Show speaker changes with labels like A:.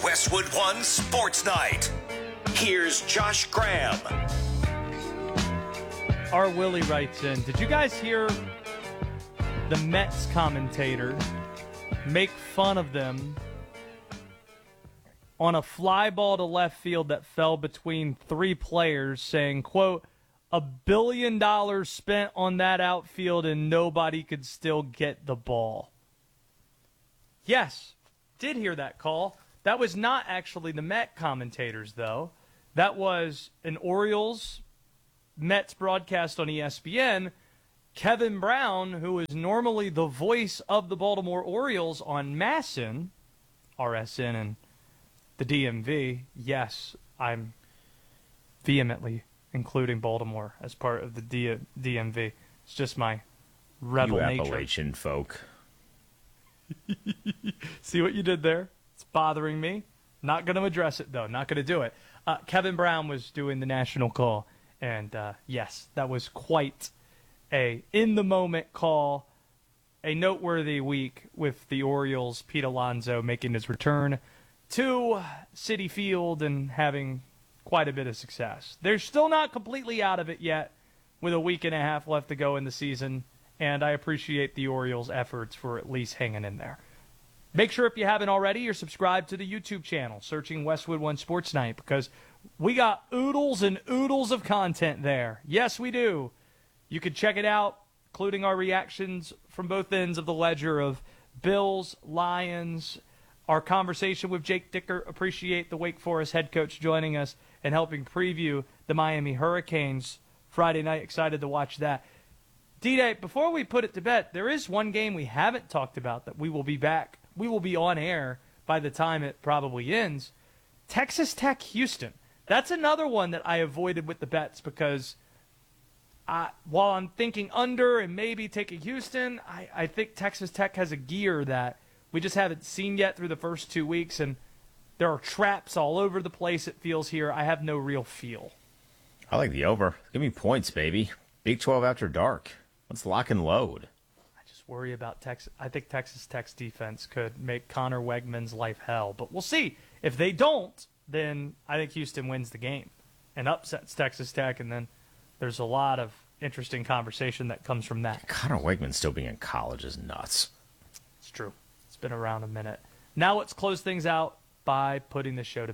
A: Westwood One Sports Night. Here's Josh Graham.
B: Our Willie writes in, did you guys hear the Mets commentator make fun of them on a fly ball to left field that fell between three players, saying, quote, $1 billion spent on that outfield and nobody could still get the ball? Yes, did hear that call. That was not actually the Met commentators, though. That was an Orioles Mets broadcast on ESPN. Kevin Brown, who is normally the voice of the Baltimore Orioles on MASN, RSN, and the DMV. Yes, I'm vehemently including Baltimore as part of the DMV. It's just my rebel nature.
C: You Appalachian folk.
B: See what you did there? It's bothering me. Not going to address it, though. Not going to do it. Kevin Brown was doing the national call. And, yes, that was quite a in-the-moment call, a noteworthy week with the Orioles, Pete Alonso making his return to Citi Field and having quite a bit of success. They're still not completely out of it yet with a week and a half left to go in the season, and I appreciate the Orioles' efforts for at least hanging in there. Make sure if you haven't already, you're subscribed to the YouTube channel, searching Westwood One Sports Night, because we got oodles and oodles of content there. Yes, we do. You can check it out, including our reactions from both ends of the ledger of Bills, Lions, our conversation with Jake Dicker. Appreciate the Wake Forest head coach joining us and helping preview the Miami Hurricanes Friday night. Excited to watch that. D-Day, before we put it to bed, there is one game we haven't talked about that we will be back. We will be on air by the time it probably ends. Texas Tech, Houston. That's another one that I avoided with the bets because while I'm thinking under and maybe taking Houston, I think Texas Tech has a gear that we just haven't seen yet through the first 2 weeks, and there are traps all over the place, it feels here. I have no real feel.
C: I like the over. Give me points, baby. Big 12 after dark. Let's lock and load.
B: Worry about Texas. I think Texas Tech's defense could make Connor Wegman's life hell, but we'll see. If they don't, then I think Houston wins the game and upsets Texas Tech, and then there's a lot of interesting conversation that comes from that.
C: Connor Wegman still being in college is nuts.
B: It's true. It's been around a minute. Now let's close things out by putting the show to